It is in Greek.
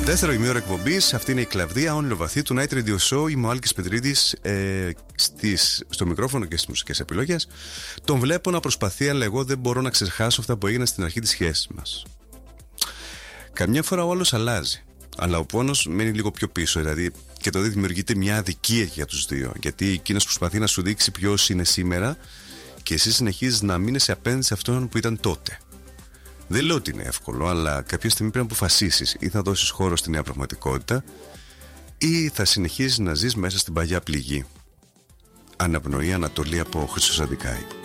Δεύτερο ημίωρο εκπομπής, αυτή είναι η Κλαβδία, όνειρο βαθύ του Night Radio Show. Είμαι ο Άλκης Πετρίδης στο μικρόφωνο και στις μουσικές επιλογές. Τον βλέπω να προσπαθεί, αλλά εγώ δεν μπορώ να ξεχάσω αυτά που έγιναν στην αρχή της σχέσης μας. Καμιά φορά ο άλλος αλλάζει, αλλά ο πόνος μένει λίγο πιο πίσω. Δηλαδή, και τότε δημιουργείται μια αδικία για τους δύο. Γιατί εκείνος προσπαθεί να σου δείξει ποιος είναι σήμερα και εσύ συνεχίζεις να μείνεσαι απέναντι σε αυτόν που ήταν τότε. Δεν λέω ότι είναι εύκολο, αλλά κάποια στιγμή πρέπει να αποφασίσεις ή θα δώσεις χώρο στη νέα πραγματικότητα ή θα συνεχίσεις να ζεις μέσα στην παλιά πληγή. Αναπνοή Ανατολή από Χρυσό Σαντικάη.